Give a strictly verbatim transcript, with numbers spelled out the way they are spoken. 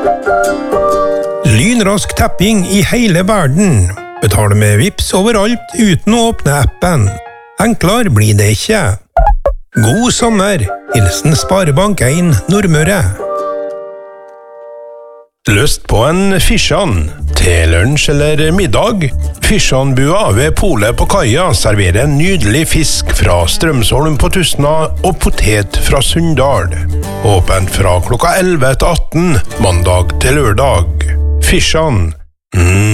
Lynrask tapping i hele verden. Betal med Vips overalt uten å åpne appen. Enklere blir det ikke. God sommer! Hilsen Sparebank en Nordmøre. Lyst på en fisjan? Til lunsj eller middag? Fisjanbua ved Polet på Kaia serverer en nydelig fisk fra Strømsholm på Tustna og potet fra Sunndal. Åpent fra klokka elleve til atten, mandag til lørdag. Fisjan. Mm.